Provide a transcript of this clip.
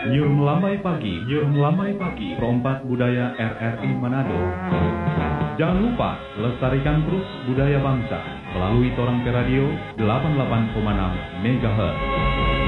Nyur melambai pagi, perompak budaya RRI Manado. Jangan lupa lestarikan terus budaya bangsa melalui Torang Radio 88,6 MHz.